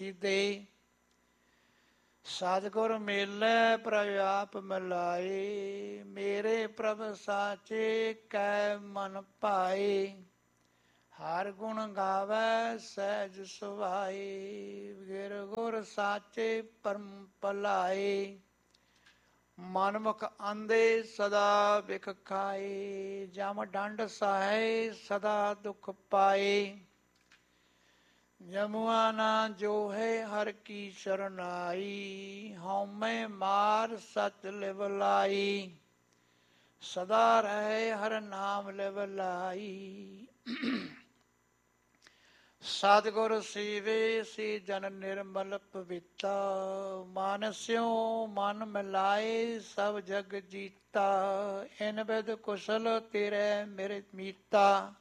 ਸੀਦੇ। ਸਤਿਗੁਰ ਮੇਲੇ ਪ੍ਰਭ ਆਪ ਮਿਲਾਏ, ਮੇਰੇ ਪ੍ਰਭ ਸਾਚੇ ਕੈ ਮਨ ਭਾਏ। ਹਰ ਗੁਣ ਗਾਵੈ ਸਹਿਜ ਸੁਭਾਏ, ਗਿਰ ਗੁਰ ਸਾਚੇ ਪਰਮ ਭਲਾਏ। ਮਨਮੁਖ ਆਂਦੇ ਸਦਾ ਬਿਖ ਖਾਏ, ਜਮ ਡੰਡ ਸਹਾਏ ਸਦਾ ਦੁਖ ਪਾਏ। ਜਮੁਆ ਨਾ ਜੋਹੇ ਹਰ ਕੀ ਸ਼ਰਨਾਈ, ਹਉਮੈ ਮਾਰ ਸਚ ਲਿਵ ਲਾਈ। ਸਦਾ ਰਹੇ ਹਰ ਨਾਮ ਲਿਵ ਲਾਈ। ਸਤਿਗੁਰ ਸੇਵੇ ਸੇ ਜਨ ਨਿਰਮਲ ਪਵਿੱਤਾ, ਮਾਨਸਿਓ ਮਨ ਮਿਲਾਏ ਸਭ ਜਗ ਜੀਤਾ। ਇਨ ਬਿਦ ਕੁਸ਼ਲ ਤੇਰੇ ਮੇਰੇ ਮੀਤਾ,